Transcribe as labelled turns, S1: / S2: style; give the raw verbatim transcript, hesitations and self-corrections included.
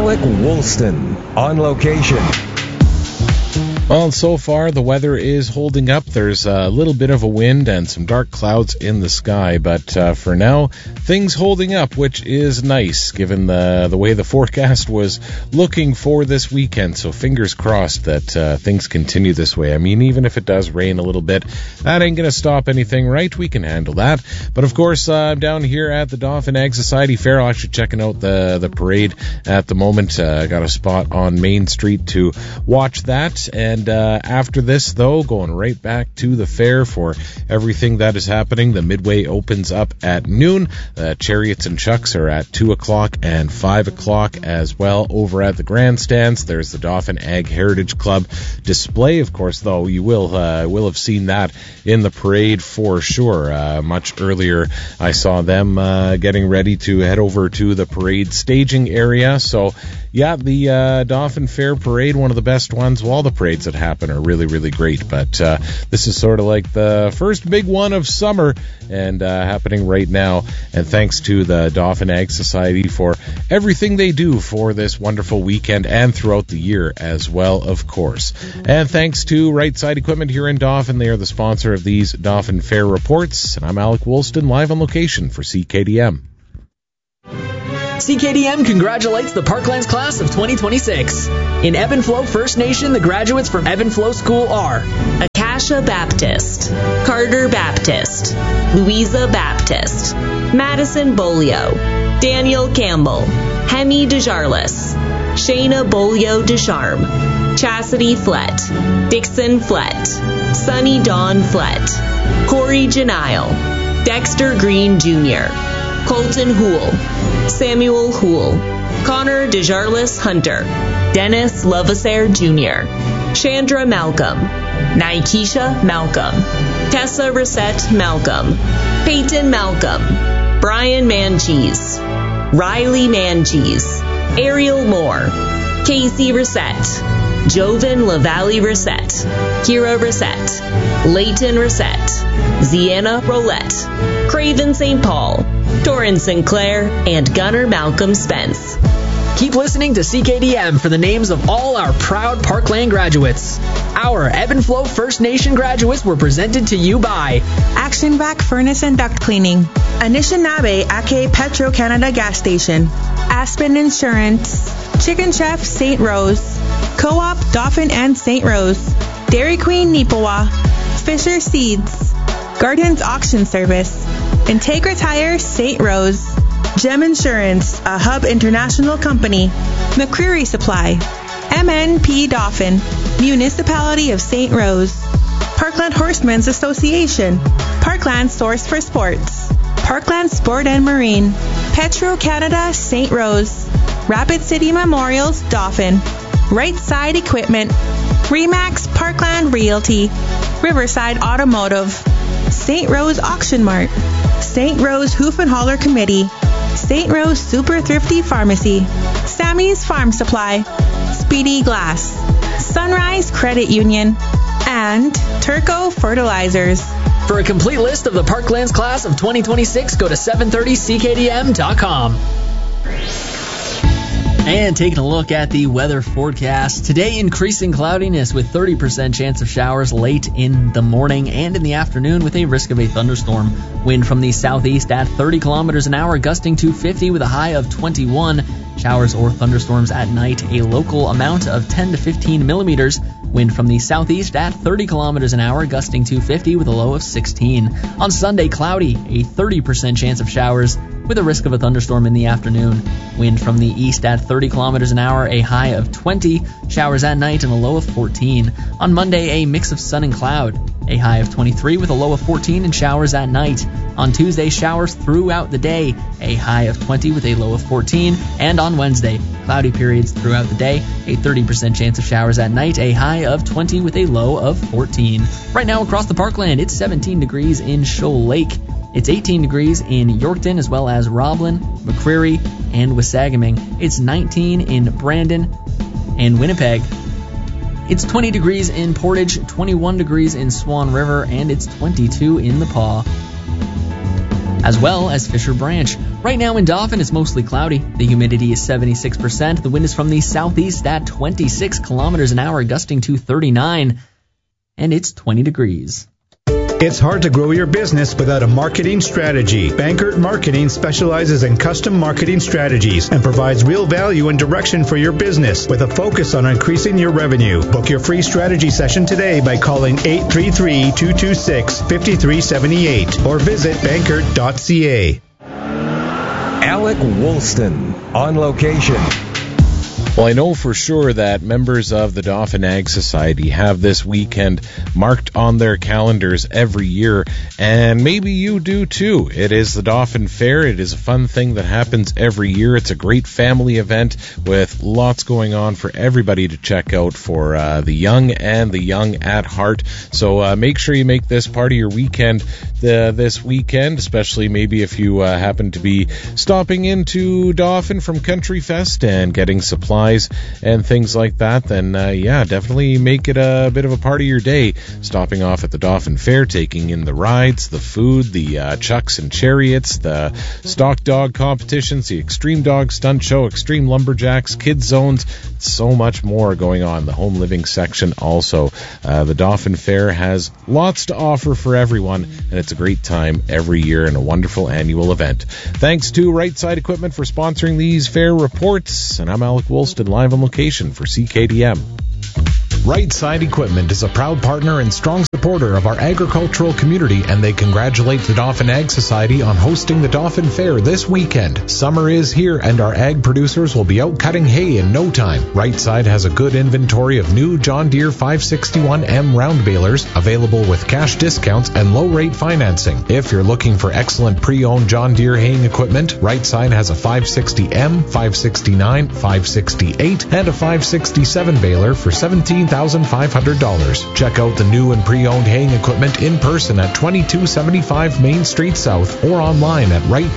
S1: Alec Woolston on location.
S2: Well, so far the weather is holding up. There's a little bit of a wind and some dark clouds in the sky, but uh, for now, things holding up, which is nice given the the way the forecast was looking for this weekend. So fingers crossed that uh, things continue this way. I mean, even if it does rain a little bit, that ain't going to stop anything, right? We can handle that. But of course, uh, I'm down here at the Dauphin Ag Society Fair. I'm actually checking out the, the parade at the moment. I uh, got a spot on Main Street to watch that, and And uh, after this, though, going right back to the fair for everything that is happening. The Midway opens up at noon. Uh, Chariots and Chucks are at two o'clock and five o'clock as well over at the grandstands. There's the Dauphin Ag Heritage Club display. Of course, though, you will uh, will have seen that in the parade for sure. Uh, much earlier, I saw them uh, getting ready to head over to the parade staging area. So, yeah, the uh, Dauphin Fair Parade, one of the best ones. Well, all the parades that happen are really, really great. But uh, this is sort of like the first big one of summer and uh, happening right now. And thanks to the Dauphin Ag Society for everything they do for this wonderful weekend and throughout the year as well, of course. And thanks to Right Side Equipment here in Dauphin. They are the sponsor of these Dauphin Fair reports. And I'm Alec Woolston, live on location for C K D M.
S3: C K D M congratulates the Parklands class of twenty twenty-six. In Ebb and Flow First Nation, the graduates from Ebb and Flow School are
S4: Akasha Baptist, Carter Baptist, Louisa Baptist, Madison Bolio, Daniel Campbell, Hemi DeJarlis, Shayna Bolio DeSharm, Chastity Flett, Dixon Flett, Sunny Dawn Flett, Corey Janile, Dexter Green Junior, Colton Houle, Samuel Houle, Connor DeJarlis Hunter, Dennis Lovasair Junior, Chandra Malcolm, Nikesha Malcolm, Tessa Reset Malcolm, Peyton Malcolm, Brian Mancheese, Riley Mancheese, Ariel Moore, Casey Reset, Jovan LaValle Reset, Kira Reset, Leighton Reset, Ziana Roulette, Craven Saint Paul, Torrin Sinclair, and Gunnar Malcolm Spence.
S3: Keep listening to C K D M for the names of all our proud Parkland graduates. Our Ebb and Flow First Nation graduates were presented to you by
S5: Action Vac Furnace and Duct Cleaning, Anishinaabe Ake Petro Canada Gas Station, Aspen Insurance, Chicken Chef Saint Rose, Co-op Dauphin and Saint Rose, Dairy Queen Nipawa, Fisher Seeds, Gardens Auction Service, Integra Tire Saint Rose, Gem Insurance, a Hub International Company, McCreary Supply, M N P Dauphin, Municipality of Saint Rose, Parkland Horsemen's Association, Parkland Source for Sports, Parkland Sport and Marine, Petro Canada Saint Rose, Rapid City Memorials Dauphin, Right Side Equipment, Remax Parkland Realty, Riverside Automotive, Saint Rose Auction Mart, Saint Rose Hoof and Holler Committee, Saint Rose Super Thrifty Pharmacy, Sammy's Farm Supply, Speedy Glass, Sunrise Credit Union, and Turco Fertilizers.
S3: For a complete list of the Parklands class of twenty twenty-six, go to seven thirty C K D M dot com. And taking a look at the weather forecast. Today, increasing cloudiness with thirty percent chance of showers late in the morning and in the afternoon with a risk of a thunderstorm. Wind from the southeast at thirty kilometers an hour, gusting to fifty with a high of twenty-one. Showers or thunderstorms at night, a local amount of ten to fifteen millimeters. Wind from the southeast at thirty kilometers an hour, gusting to fifty with a low of sixteen. On Sunday, cloudy, a thirty percent chance of showers with a risk of a thunderstorm in the afternoon. Wind from the east at thirty kilometers an hour, a high of twenty. Showers at night and a low of fourteen. On Monday, a mix of sun and cloud, a high of twenty-three with a low of fourteen and showers at night. On Tuesday, showers throughout the day, a high of twenty with a low of fourteen. And on Wednesday, cloudy periods throughout the day, a thirty percent chance of showers at night, a high of twenty with a low of fourteen. Right now across the Parkland, it's seventeen degrees in Shoal Lake. It's eighteen degrees in Yorkton as well as Roblin, McCreary, and Wasagaming. It's nineteen in Brandon and Winnipeg. It's twenty degrees in Portage, twenty-one degrees in Swan River, and it's twenty-two in the Paw. As well as Fisher Branch. Right now in Dauphin, it's mostly cloudy. The humidity is seventy-six percent. The wind is from the southeast at twenty-six kilometers an hour, gusting to thirty-nine. And it's twenty degrees.
S6: It's hard to grow your business without a marketing strategy. Bankert Marketing specializes in custom marketing strategies and provides real value and direction for your business with a focus on increasing your revenue. Book your free strategy session today by calling eight three three, two two six, five three seven eight or visit bankert dot c a.
S1: Alec Woolston on location.
S2: Well, I know for sure that members of the Dauphin Ag Society have this weekend marked on their calendars every year, and maybe you do too. It is the Dauphin Fair. It is a fun thing that happens every year. It's a great family event with lots going on for everybody to check out for uh, the young and the young at heart. So uh, make sure you make this part of your weekend uh, this weekend, especially maybe if you uh, happen to be stopping into Dauphin from Country Fest and getting supplies and things like that, then uh, yeah, definitely make it a bit of a part of your day, stopping off at the Dauphin Fair, taking in the rides, the food, the uh, chucks and chariots, the stock dog competitions, the extreme dog stunt show, extreme lumberjacks, kids zones, so much more going on. The home living section also. Uh, the Dauphin Fair has lots to offer for everyone, and it's a great time every year and a wonderful annual event. Thanks to Right Side Equipment for sponsoring these fair reports, and I'm Alec Woolston, live on location for C K D M.
S7: Right Side Equipment is a proud partner and strong supporter of our agricultural community, and they congratulate the Dauphin Ag Society on hosting the Dauphin Fair this weekend. Summer is here, and our ag producers will be out cutting hay in no time. Right Side has a good inventory of new John Deere five sixty-one M round balers available with cash discounts and low-rate financing. If you're looking for excellent pre-owned John Deere haying equipment, Right Side has a five sixty M, five sixty-nine, five sixty-eight, and a five sixty-seven baler for seventeen thousand five hundred dollars. Check out the new and pre-owned haying equipment in person at twenty-two seventy-five Main Street South or online at right